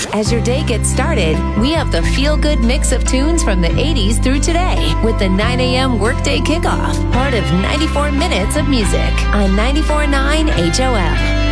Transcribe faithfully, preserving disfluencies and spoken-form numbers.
As your day gets started, we have the feel-good mix of tunes from the eighties through today with the nine a.m. Workday Kickoff, part of ninety-four minutes of music on ninety-four point nine H O L.